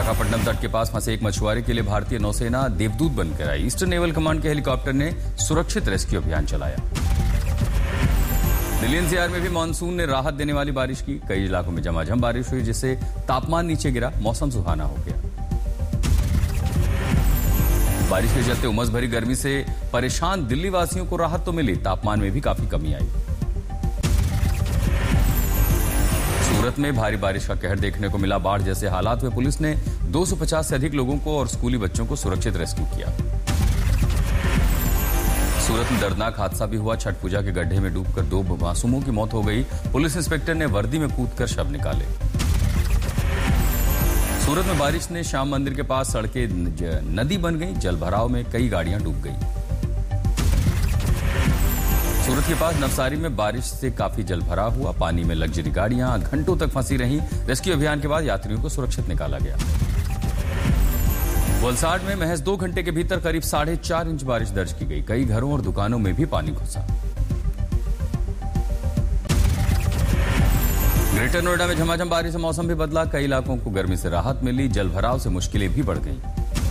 विशाखापट्टनम तट के पास फंसे एक मछुआरे के लिए भारतीय नौसेना देवदूत बनकर आई। ईस्टर्न नेवल कमांड के हेलीकॉप्टर ने सुरक्षित रेस्क्यू अभियान चलाया। दिल्ली एनसीआर में भी मानसून ने राहत देने वाली बारिश की। कई इलाकों में झमाझम बारिश हुई, जिससे तापमान नीचे गिरा, मौसम सुहाना हो गया। बारिश के चलते उमस भरी गर्मी से परेशान दिल्ली वासियों को राहत तो मिली, तापमान में भी काफी कमी आई। सूरत में भारी बारिश का कहर देखने को मिला। बाढ़ जैसे हालात में पुलिस ने 250 से अधिक लोगों को और स्कूली बच्चों को सुरक्षित रेस्क्यू किया। सूरत में दर्दनाक हादसा भी हुआ। छठ पूजा के गड्ढे में डूबकर 2 मासूमों की मौत हो गई। पुलिस इंस्पेक्टर ने वर्दी में कूदकर शव निकाले। सूरत में बारिश ने श्याम मंदिर के पास सड़कें नदी बन गई। जलभराव में कई गाड़ियां डूब गई। सूरत के पास नवसारी में बारिश से काफी जलभराव हुआ। पानी में लग्जरी गाड़ियां घंटों तक फंसी रहीं। रेस्क्यू अभियान के बाद यात्रियों को सुरक्षित निकाला गया। वलसाड में महज 2 घंटे के भीतर करीब 4.5 इंच बारिश दर्ज की गई। कई घरों और दुकानों में भी पानी घुसा। ग्रेटर नोएडा में झमाझम बारिश से मौसम भी बदला। कई इलाकों को गर्मी से राहत मिली। जलभराव से मुश्किलें भी बढ़ गईं।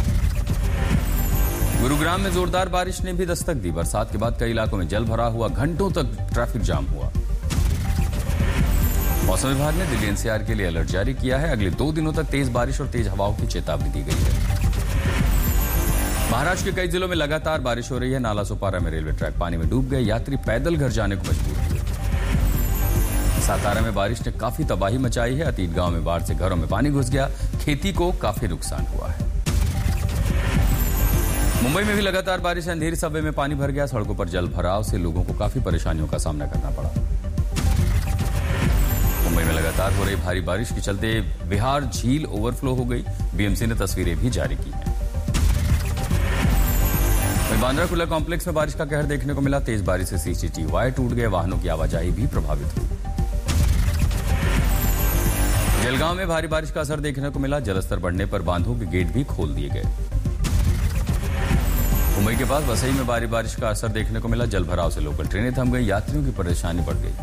गुरुग्राम में जोरदार बारिश ने भी दस्तक दी। बरसात के बाद कई इलाकों में जल भरा हुआ। घंटों तक ट्रैफिक जाम हुआ। मौसम विभाग ने दिल्ली एनसीआर के लिए अलर्ट जारी किया है। अगले 2 दिनों तक तेज बारिश और तेज हवाओं की चेतावनी दी गई है। महाराष्ट्र के कई जिलों में लगातार बारिश हो रही है। नाला सोपारा में रेलवे ट्रैक पानी में डूब गए। यात्री पैदल घर जाने को मजबूर हुए। सातारा में बारिश ने काफी तबाही मचाई है। अतीत गांव में बाढ़ से घरों में पानी घुस गया। खेती को काफी नुकसान हुआ है। मुंबई में भी लगातार बारिश से अंधेरी सबवे में पानी भर गया। सड़कों पर जल भराव से लोगों को काफी परेशानियों का सामना करना पड़ा। मुंबई में लगातार हो रही भारी बारिश के चलते बिहार झील ओवरफ्लो हो गई। बीएमसी ने तस्वीरें भी जारी की हैं। बांद्रा कुर्ला कॉम्प्लेक्स में बारिश का कहर देखने को मिला। तेज बारिश से सीसीटीवी वायर टूट गए। वाहनों की आवाजाही भी प्रभावित हुई। जलगांव में भारी बारिश का असर देखने को मिला। जलस्तर बढ़ने पर बांधों के गेट भी खोल दिए गए। मुंबई के पास वसई में भारी बारिश का असर देखने को मिला। जलभराव से लोकल ट्रेनें थम गई। यात्रियों की परेशानी बढ़ गई।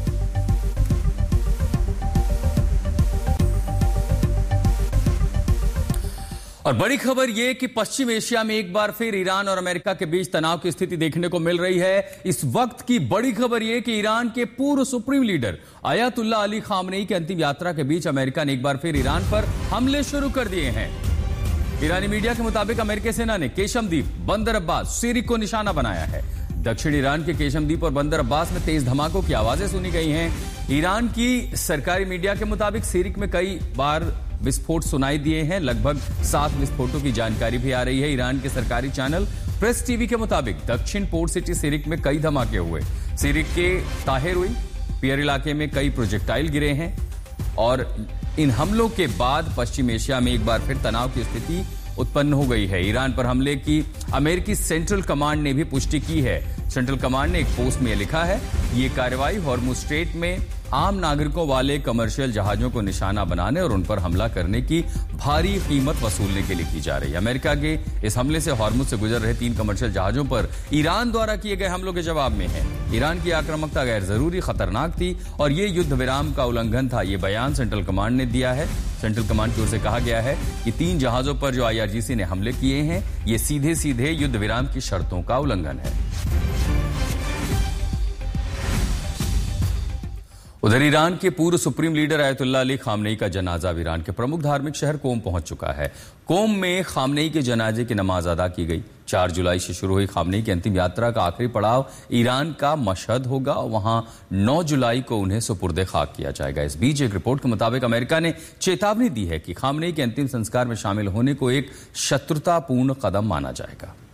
और बड़ी खबर यह कि पश्चिम एशिया में एक बार फिर ईरान और अमेरिका के बीच तनाव की स्थिति देखने को मिल रही है। इस वक्त की बड़ी खबर यह कि ईरान के पूर्व सुप्रीम लीडर अयतुल्ला अली खामनेई की अंतिम यात्रा के बीच अमेरिका ने एक बार फिर ईरान पर हमले शुरू कर दिए हैं। ईरानी मीडिया के मुताबिक अमेरिकी सेना ने केशमद्वीप, बंदर अब्बास, सीरिक को निशाना बनाया है। दक्षिण ईरान के केशमद्वीप और बंदर अब्बास में तेज धमाकों की आवाजें सुनी गई हैं। ईरान की सरकारी मीडिया के मुताबिक सीरिक में कई बार विस्फोट सुनाई दिए हैं। लगभग 7 विस्फोटों की जानकारी भी आ रही है। ईरान के सरकारी चैनल प्रेस टीवी के मुताबिक दक्षिण पोर्ट सिटी सीरिक में कई धमाके हुए। सीरिक के ताहिरुई पियर इलाके में कई प्रोजेक्टाइल गिरे हैं। और इन हमलों के बाद पश्चिम एशिया में एक बार फिर तनाव की स्थिति उत्पन्न हो गई है। ईरान पर हमले की अमेरिकी सेंट्रल कमांड ने भी पुष्टि की है। सेंट्रल कमांड ने एक पोस्ट में लिखा है, ये कार्रवाई हॉर्मुज स्ट्रेट में आम नागरिकों वाले कमर्शियल जहाजों को निशाना बनाने और उन पर हमला करने की भारी कीमत वसूलने के लिए की जा रही है। अमेरिका के इस हमले से हॉर्मुज से गुजर रहे 3 कमर्शियल जहाजों पर ईरान द्वारा किए गए हमलों के जवाब में है। ईरान की आक्रामकता गैर जरूरी, खतरनाक थी और ये युद्ध विराम का उल्लंघन था। ये बयान सेंट्रल कमांड ने दिया है। सेंट्रल कमांड की ओर से कहा गया है कि 3 जहाजों पर जो IRGC ने हमले किए हैं, ये सीधे सीधे युद्ध विराम की शर्तों का उल्लंघन है। उधर ईरान के पूर्व सुप्रीम लीडर अयतुल्ला अली खामनेई का जनाजा ईरान के प्रमुख धार्मिक शहर कोम पहुंच चुका है। कोम में खामनेई के जनाजे की नमाज अदा की गई। 4 जुलाई से शुरू हुई खामनेई की अंतिम यात्रा का आखिरी पड़ाव ईरान का मशहद होगा। वहां 9 जुलाई को उन्हें सुपुर्दे खाक किया जाएगा। इस बीच एक रिपोर्ट के मुताबिक अमेरिका ने चेतावनी दी है कि खामनेई के अंतिम संस्कार में शामिल होने को एक शत्रुतापूर्ण कदम माना जाएगा।